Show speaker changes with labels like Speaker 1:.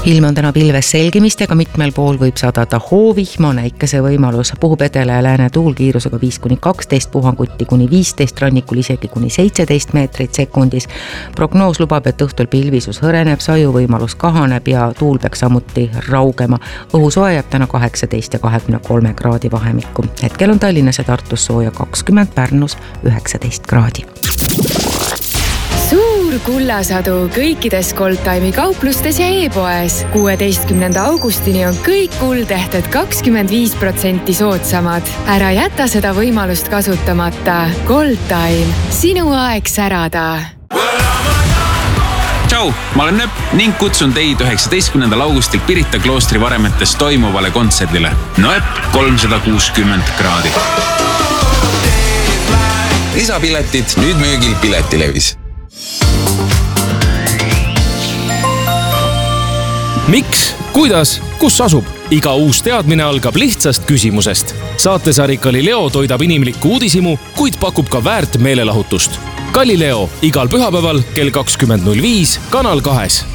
Speaker 1: Ilm on täna pilves selgimist ja ka mitmel pool võib sadada hoovihma, näikese võimalus. Puhub edele ja lääne tuul kiirusega 5-12, puhanguti kuni 15, rannikul isegi kuni 17 meetrit sekundis. Prognoos lubab, et õhtul pilvisus hõreneb, saju võimalus kahaneb ja tuul peaks samuti raugema. Õhusoe jääb täna 18 ja 23 kraadi vahemikku. Hetkel on Tallinnas ja Tartus sooja 20, Pärnus 19 kraadi.
Speaker 2: Suur kullasadu kõikides Goldtime'i kauplustes ja e-poes. 16. augustini on kõik kuldehted 25% soodsamad. Ära jäta seda võimalust kasutamata. Goldtime. Sinu aeg särada.
Speaker 3: Tšau, ma olen Nööp ning kutsun teid 19. augustil Pirita kloostri varemetes toimuvale kontserdile. Nööp 360 kraadi.
Speaker 4: Lisapiletid nüüd müügil Piletilevis.
Speaker 5: Miks? Kuidas? Kus asub? Iga uus teadmine algab lihtsast küsimusest. Saatesari Galileo toidab inimlikku uudisimu, kuid pakub ka väärt meelelahutust. Galileo igal pühapäeval kell 20.05 Kanal 2.